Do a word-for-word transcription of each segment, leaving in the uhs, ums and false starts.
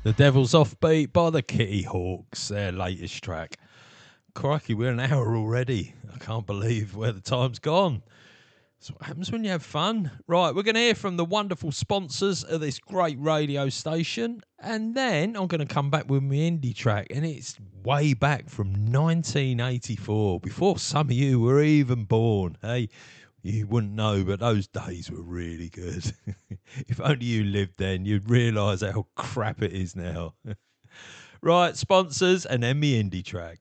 The Devil's Offbeat by the Kitty Hawks, their latest track. Crikey, we're an hour already. I can't believe where the time's gone. That's what happens when you have fun. Right, we're going to hear from the wonderful sponsors of this great radio station, and then I'm going to come back with my indie track, and it's way back from nineteen eighty-four, before some of you were even born. Hey, you wouldn't know, but those days were really good. If only you lived then, you'd realise how crap it is now. Right, sponsors, and then me indie track.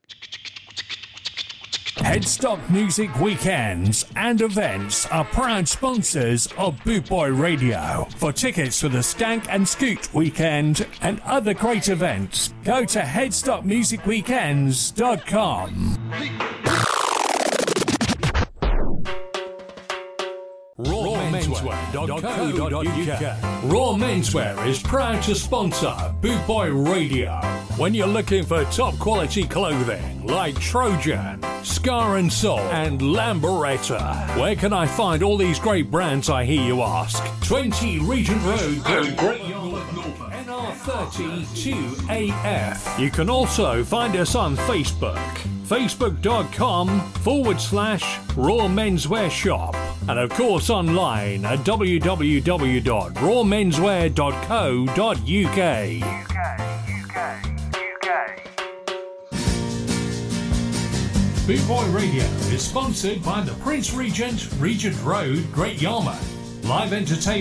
Headstock Music Weekends and events are proud sponsors of Boot Boy Radio. For tickets to the Skank and Scoot Weekend and other great events, go to headstock music weekends dot com. raw menswear dot co dot U K. Raw Menswear is proud to sponsor Boot Boy Radio. When you're looking for top quality clothing like Trojan, Scar and Soul, and Lamberetta, where can I find all these great brands, I hear you ask? twenty Regent Road, Great Yarmouth, Norfolk, N R thirty two A F. You can also find us on Facebook, facebook.com forward slash Raw Menswear Shop. And of course online at w w w dot raw menswear dot co dot U K. U K, U K, U K. Boot Boy Radio is sponsored by the Prince Regent, Regent Road, Great Yarmouth. Live entertainment